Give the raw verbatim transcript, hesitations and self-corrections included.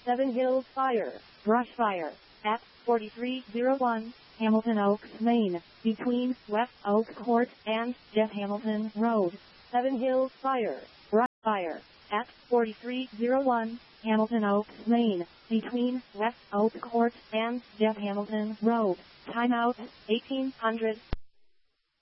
Seven Hills Fire, brush fire, at forty-three oh one, Hamilton Oaks, Maine, between West Oak Court and Jeff Hamilton Road. Seven Hills Fire, brush fire, at forty-three oh one, Hamilton Oaks, Maine, between West Oak Court and Jeff Hamilton Road. Timeout, eighteen hundred.